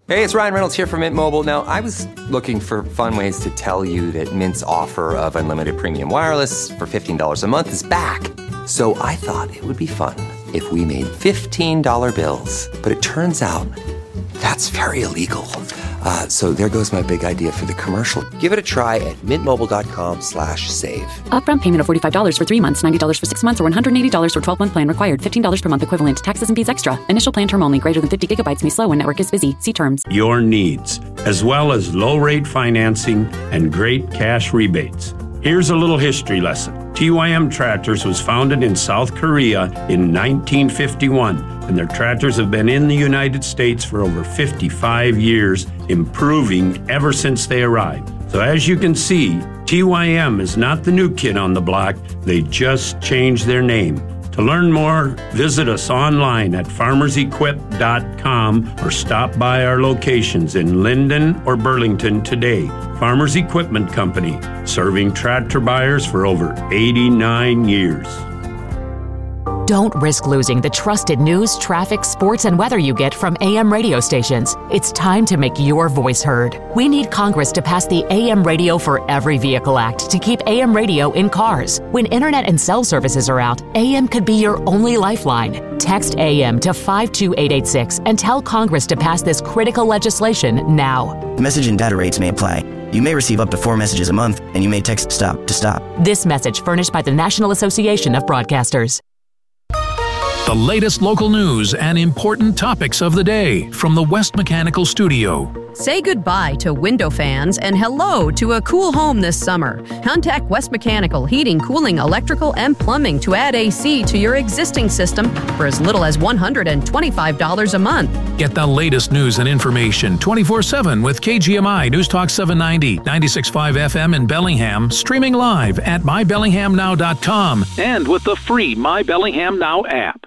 Hey, it's Ryan Reynolds here from Mint Mobile. Now, I was looking for fun ways to tell you that Mint's offer of unlimited premium wireless for $15 a month is back. So I thought it would be fun if we made $15 bills. But it turns out that's very illegal. So there goes my big idea for the commercial. Give it a try at mintmobile.com/save. Upfront payment of $45 for 3 months, $90 for 6 months, or $180 for 12-month plan required. $15 per month equivalent. Taxes and fees extra. Initial plan term only. Greater than 50 gigabytes may slow when network is busy. See terms. Your needs, as well as low-rate financing and great cash rebates. Here's a little history lesson. TYM Tractors was founded in South Korea in 1951, and their tractors have been in the United States for over 55 years, improving ever since they arrived. So as you can see, TYM is not the new kid on the block. They just changed their name. To learn more, visit us online at farmersequip.com or stop by our locations in Linden or Burlington today. Farmers Equipment Company, serving tractor buyers for over 89 years. Don't risk losing the trusted news, traffic, sports, and weather you get from AM radio stations. It's time to make your voice heard. We need Congress to pass the AM Radio for Every Vehicle Act to keep AM radio in cars. When internet and cell services are out, AM could be your only lifeline. Text AM to 52886 and tell Congress to pass this critical legislation now. The message and data rates may apply. You may receive up to 4 messages a month, and you may text STOP to stop. This message furnished by the National Association of Broadcasters. The latest local news and important topics of the day from the West Mechanical Studio. Say goodbye to window fans and hello to a cool home this summer. Contact West Mechanical Heating, Cooling, Electrical, and Plumbing to add AC to your existing system for as little as $125 a month. Get the latest news and information 24/7 with KGMI News Talk 790, 96.5 FM in Bellingham, streaming live at mybellinghamnow.com and with the free My Bellingham Now app.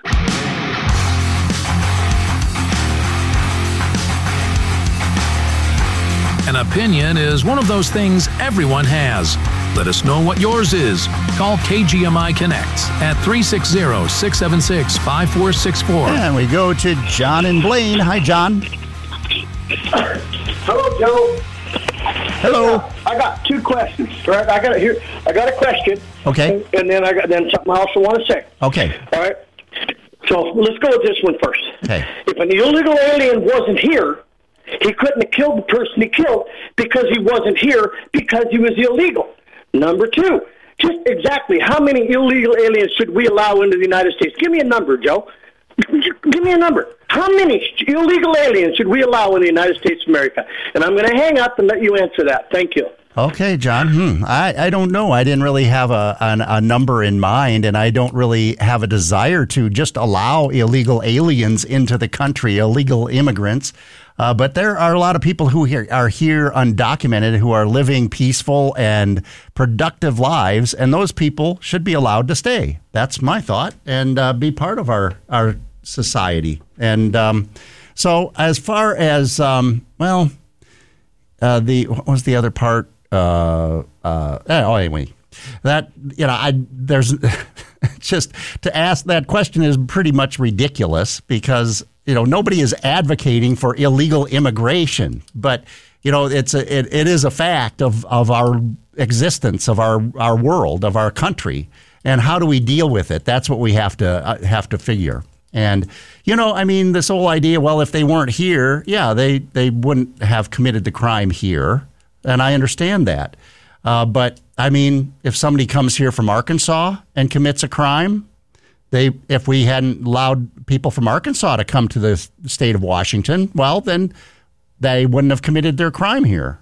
An opinion is one of those things everyone has. Let us know what yours is. Call KGMI Connects at 360-676-5464. And we go to John and Blaine. Hi, John. Hello, Joe. Hello. I got 2 questions. Right? I got a question. Okay. And then I got something I also want to say. Okay. All right. So let's go with this one first. Okay. If an illegal alien wasn't here, he couldn't have killed the person he killed because he wasn't here because he was illegal. Number 2, just exactly how many illegal aliens should we allow into the United States? Give me a number, Joe. Give me a number. How many illegal aliens should we allow in the United States of America? And I'm going to hang up and let you answer that. Thank you. Okay, John. I don't know. I didn't really have a number in mind, and I don't really have a desire to just allow illegal aliens into the country, illegal immigrants. But there are a lot of people who are here undocumented, who are living peaceful and productive lives, and those people should be allowed to stay. That's my thought, and be part of our society. And so as far as, what was the other part? Anyway, that, there's just to ask that question is pretty much ridiculous because, nobody is advocating for illegal immigration, but, it is a fact of our existence, of our world, of our country. And how do we deal with it? That's what we have to figure. And, this whole idea, well, if they weren't here, they wouldn't have committed the crime here. And I understand that. But, if somebody comes here from Arkansas and commits a crime, if we hadn't allowed people from Arkansas to come to the state of Washington, well, then they wouldn't have committed their crime here.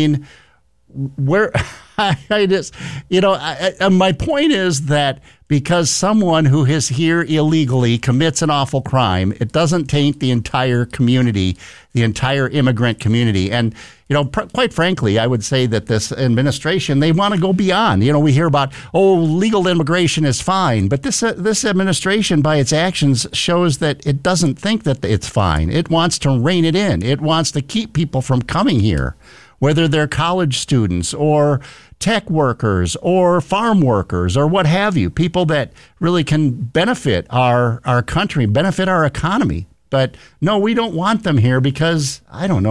My point is that because someone who is here illegally commits an awful crime, it doesn't taint the entire community, the entire immigrant community. And, quite frankly, I would say that this administration, they want to go beyond. We hear about, legal immigration is fine. But this administration, by its actions, shows that it doesn't think that it's fine. It wants to rein it in. It wants to keep people from coming here, whether they're college students or tech workers or farm workers or what have you, people that really can benefit our country, benefit our economy. But no, we don't want them here because, I don't know,